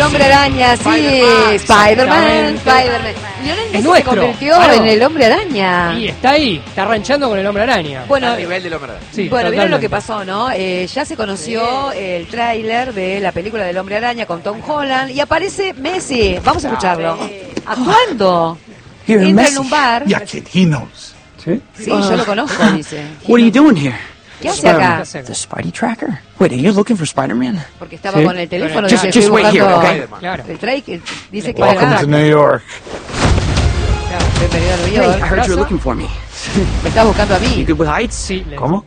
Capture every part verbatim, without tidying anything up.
hombre araña, sí, Spider-Man, Spider-Man. Lionel Messi se convirtió claro. en el hombre araña. Y está ahí, está ranchando con el hombre araña. Bueno, a nivel del hombre araña. Sí, bueno, vieron lo que pasó, ¿no? Eh, ya se conoció sí. el tráiler de la película del hombre araña con Tom Holland y aparece Messi. Vamos a escucharlo. Actuando. Entra en un bar. Yeah, kid, he knows. Sí, sí uh, yo lo conozco, dice. What are you doing here? ¿Qué hace acá? The Spidey tracker? Wait, are you looking for Spider-Man? Porque estaba ¿Sí? con el teléfono. Just, dice, just wait here, okay? Claro. El trailer dice que Welcome to New York. Claro, bienvenido a New York. Hey, I heard you were looking for me. ¿Me estás buscando a mí? You good with heights? Sí. ¿Cómo?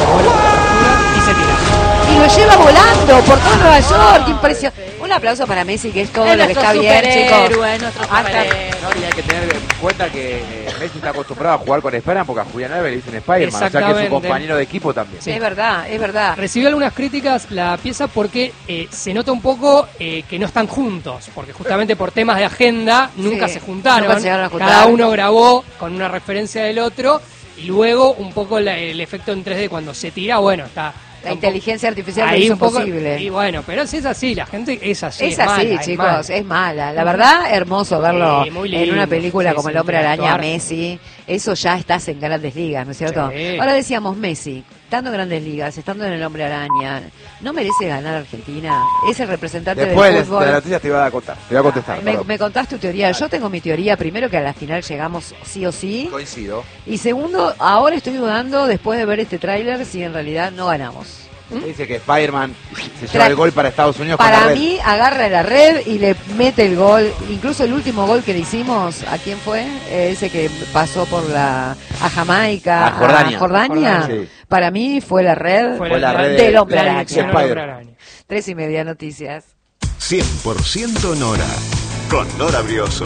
Y se tira. Y lo lleva volando por todo Nueva York. ¡Qué impresión! Un aplauso para Messi, que es todo es lo que está bien, chicos. Hasta... No, y hay que tener en cuenta que eh, Messi está acostumbrado a jugar con Spider-Man porque a Julián Álvarez le dicen Spider-Man, o sea que es su compañero de equipo también. Sí. Es verdad, es verdad. Recibió algunas críticas la pieza porque eh, se nota un poco eh, que no están juntos, porque justamente por temas de agenda nunca sí, se juntaron, nunca se a juntar. Cada uno grabó con una referencia del otro y luego un poco la, el efecto en tres D cuando se tira, bueno, está... La inteligencia artificial ahí lo hizo un poco, posible. Y bueno, pero si es así, la gente es así. Es, es así, mala, chicos, es mala. es mala. La verdad, hermoso verlo sí, lindo, en una película sí, como sí, El Hombre Araña, actuar. Messi. Eso ya estás en Grandes Ligas, ¿no es cierto? Sí. Ahora decíamos Messi, estando en Grandes Ligas, estando en El Hombre Araña, ¿no merece ganar Argentina? Es el representante Después del fútbol. de la noticia te iba a contar, te iba a contestar. Me, me contás tu teoría. Yo tengo mi teoría. Primero, que a la final llegamos sí o sí. Coincido. Y segundo, ahora estoy dudando, después de ver este tráiler, si en realidad no ganamos. ¿Mm? Dice que Spider-Man se lleva el gol para Estados Unidos. Para con la red. mí, agarra la red y le mete el gol. Incluso el último gol que le hicimos, ¿a quién fue? Eh, ese que pasó por la a Jamaica, a Jordania. A Jordania. Sí. Para mí fue la red, fue la la red del de, hombre de, araña. de Spider. Tres y media noticias. cien por ciento Nora, con Nora Brioso,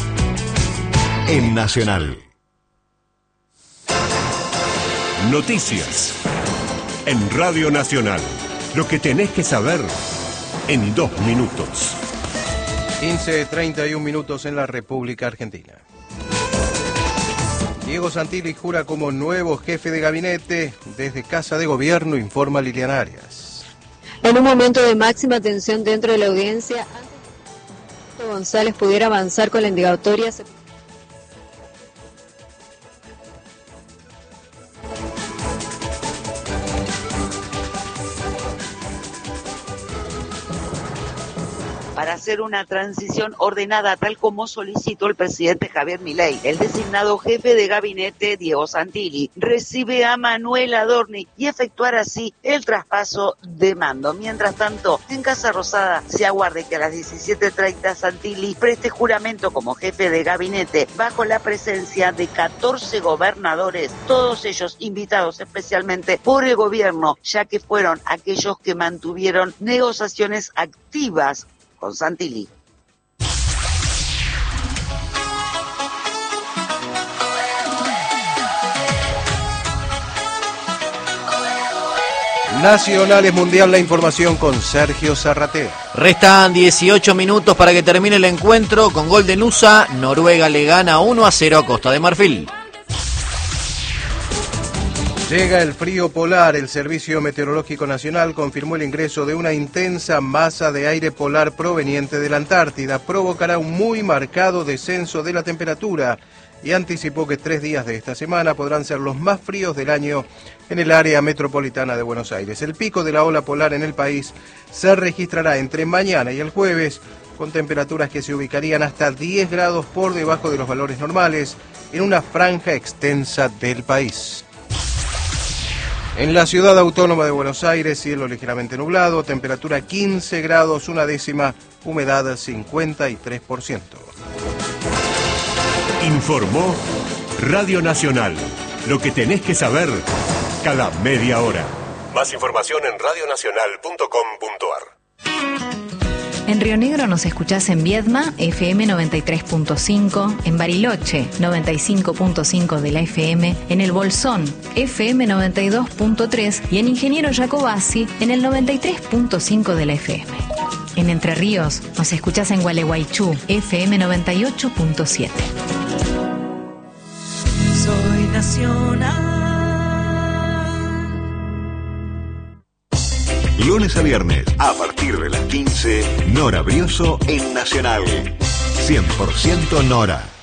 en Nacional. Noticias, en Radio Nacional. Lo que tenés que saber en dos minutos. quince treinta y un minutos en la República Argentina. Diego Santilli jura como nuevo jefe de gabinete. Desde Casa de Gobierno informa Liliana Arias. En un momento de máxima tensión dentro de la audiencia, antes de que González pudiera avanzar con la indagatoria, se... para hacer una transición ordenada, tal como solicitó el presidente Javier Milei. El designado jefe de gabinete, Diego Santilli, recibe a Manuel Adorni y efectuar así el traspaso de mando. Mientras tanto, en Casa Rosada se aguarde que a las diecisiete treinta Santilli preste juramento como jefe de gabinete bajo la presencia de catorce gobernadores, todos ellos invitados especialmente por el gobierno, ya que fueron aquellos que mantuvieron negociaciones activas con Santilli. Nacional es Mundial, la información con Sergio Zarratea. Restan dieciocho minutos para que termine el encuentro. Con gol de Nusa, Noruega le gana uno a cero a Costa de Marfil. Llega el frío polar. El Servicio Meteorológico Nacional confirmó el ingreso de una intensa masa de aire polar proveniente de la Antártida. Provocará un muy marcado descenso de la temperatura y anticipó que tres días de esta semana podrán ser los más fríos del año en el área metropolitana de Buenos Aires. El pico de la ola polar en el país se registrará entre mañana y el jueves, con temperaturas que se ubicarían hasta diez grados por debajo de los valores normales en una franja extensa del país. En la ciudad autónoma de Buenos Aires, cielo ligeramente nublado, temperatura quince grados, una décima, humedad cincuenta y tres por ciento. Informó Radio Nacional. Lo que tenés que saber cada media hora. Más información en radionacional punto com punto ar. En Río Negro nos escuchás en Viedma, F M noventa y tres punto cinco, en Bariloche, noventa y cinco punto cinco de la F M, en El Bolsón, F M noventa y dos punto tres y en Ingeniero Jacobasi, en el noventa y tres punto cinco de la F M. En Entre Ríos nos escuchás en Gualeguaychú, F M noventa y ocho punto siete. Soy Nacional. lunes a viernes, a partir de las quince, Nora Brioso en Nacional. cien por ciento Nora.